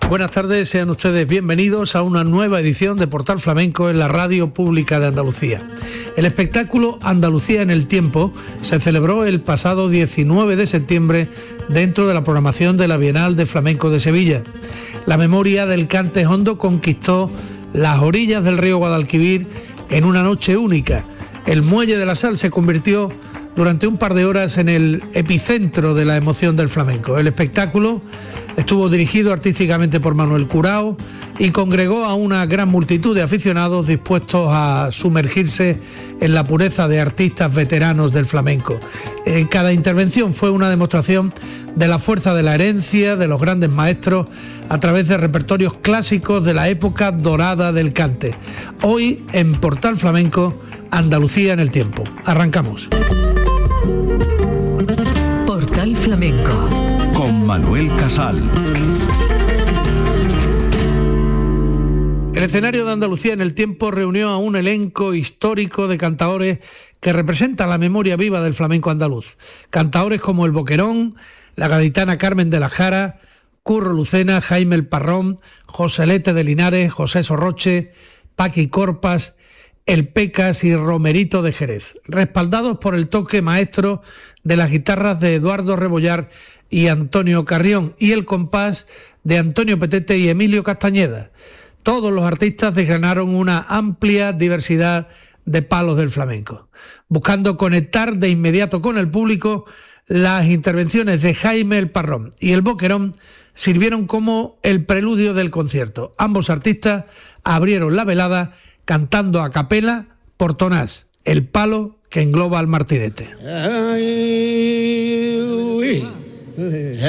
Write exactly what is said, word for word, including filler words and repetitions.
Buenas tardes, sean ustedes bienvenidos a una nueva edición de Portal Flamenco en la Radio Pública de Andalucía. El espectáculo Andalucía en el Tiempo se celebró el pasado diecinueve de septiembre dentro de la programación de la Bienal de Flamenco de Sevilla. La memoria del cante hondo conquistó las orillas del río Guadalquivir en una noche única. El Muelle de la Sal se convirtió durante un par de horas en el epicentro de la emoción del flamenco. El espectáculo estuvo dirigido artísticamente por Manuel Curao y congregó a una gran multitud de aficionados dispuestos a sumergirse en la pureza de artistas veteranos del flamenco. En cada intervención fue una demostración de la fuerza de la herencia de los grandes maestros a través de repertorios clásicos de la época dorada del cante. Hoy en Portal Flamenco, Andalucía en el Tiempo. Arrancamos. Portal Flamenco con Manuel Casal. El escenario de Andalucía en el Tiempo reunió a un elenco histórico de cantaores que representan la memoria viva del flamenco andaluz. Cantaores como el Boquerón, la gaditana Carmen de la Jara, Curro Lucena, Jaime el Parrón, Joselete de Linares, José Sorroche, Paqui Corpas, el Pecas y Romerito de Jerez, respaldados por el toque maestro de las guitarras de Eduardo Rebollar y Antonio Carrión y el compás de Antonio Petete y Emilio Castañeda. Todos los artistas desgranaron una amplia diversidad de palos del flamenco. Buscando conectar de inmediato con el público, las intervenciones de Jaime el Parrón y el Boquerón sirvieron como el preludio del concierto. Ambos artistas abrieron la velada cantando a capela por Tonás, el palo que engloba al martinete.